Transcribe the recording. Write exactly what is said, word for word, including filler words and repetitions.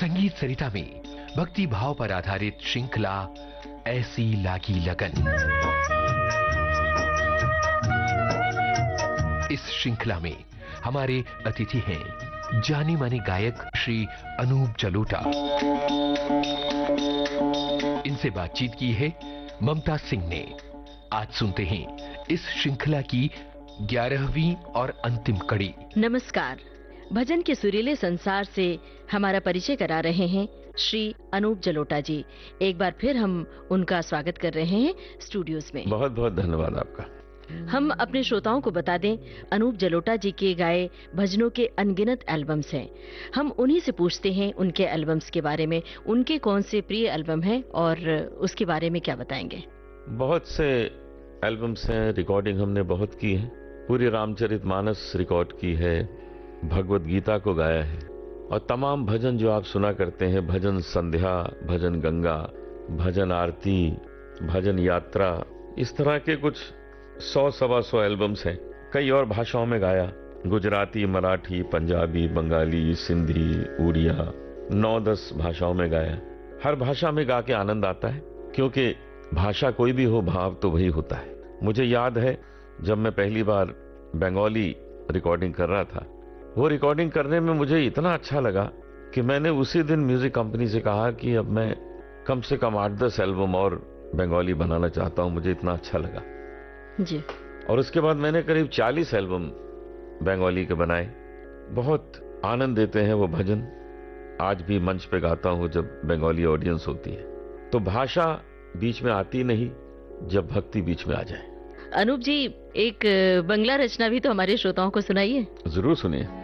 संगीत सरिता में भक्ति भाव पर आधारित श्रृंखला ऐसी लागी लगन। इस श्रृंखला में हमारे अतिथि हैं जाने माने गायक श्री अनूप जलोटा। इनसे बातचीत की है ममता सिंह ने। आज सुनते हैं इस श्रृंखला की ग्यारहवीं और अंतिम कड़ी। नमस्कार। भजन के सुरीले संसार से हमारा परिचय करा रहे हैं श्री अनूप जलोटा जी। एक बार फिर हम उनका स्वागत कर रहे हैं स्टूडियोज में। बहुत बहुत धन्यवाद आपका। हम अपने श्रोताओं को बता दें, अनूप जलोटा जी के गाए भजनों के अनगिनत एल्बम्स हैं। हम उन्हीं से पूछते हैं उनके एल्बम्स के बारे में, उनके कौन से प्रिय एल्बम हैं और उसके बारे में क्या बताएंगे। बहुत से एल्बम्स हैं, रिकॉर्डिंग हमने बहुत की है। पूरी रामचरितमानस रिकॉर्ड की है, भगवत गीता को गाया है और तमाम भजन जो आप सुना करते हैं, भजन संध्या, भजन गंगा, भजन आरती, भजन यात्रा, इस तरह के कुछ सौ सवा सौ एल्बम्स हैं। कई और भाषाओं में गाया, गुजराती, मराठी, पंजाबी, बंगाली, सिंधी, उड़िया, नौ दस भाषाओं में गाया। हर भाषा में गा के आनंद आता है, क्योंकि भाषा कोई भी हो, भाव तो वही होता है। मुझे याद है जब मैं पहली बार बंगाली रिकॉर्डिंग कर रहा था, वो रिकॉर्डिंग करने में मुझे इतना अच्छा लगा कि मैंने उसी दिन म्यूजिक कंपनी से कहा कि अब मैं कम से कम आठ दस एल्बम और बंगाली बनाना चाहता हूं। मुझे इतना अच्छा लगा जी। और उसके बाद मैंने करीब चालीस एल्बम बंगाली के बनाए। बहुत आनंद देते हैं वो भजन। आज भी मंच पे गाता हूं जब बंगाली ऑडियंस होती है। तो भाषा बीच में आती नहीं जब भक्ति बीच में आ जाए। अनूप जी, एक बंगला रचना भी तो हमारे श्रोताओं को सुनाइए। जरूर सुनिए।